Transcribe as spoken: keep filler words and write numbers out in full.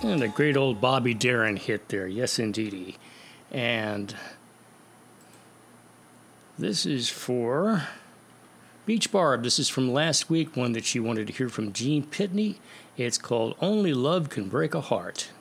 And a great old Bobby Darin hit there. Yes, indeedy. And this is for Beach Barb. This is from last week, one that she wanted to hear from Gene Pitney. It's called Only Love Can Break a Heart.